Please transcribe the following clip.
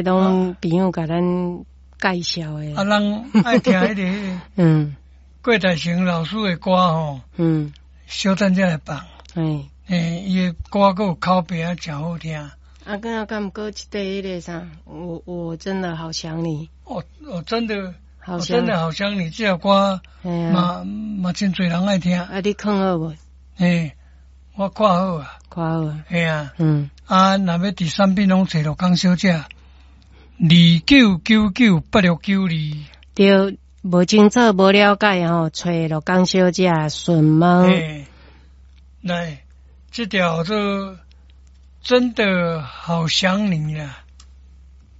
拢朋友甲咱介绍诶。 啊，人爱听迄个郭台成老师诶歌吼，小等才来放。伊诶歌个有口碑啊，真好听。 啊，敢过一块迄个啥？我真的好想你。 我真的好想你，这首歌嘛真侪人爱听。 啊，你看好无？ 我看好啊。 看好啊。 系啊。啊，若要第三品拢找罗江小姐，29998692。 对，无清楚无了解吼，找罗江小姐询问。 来，这条做真的好想你啊。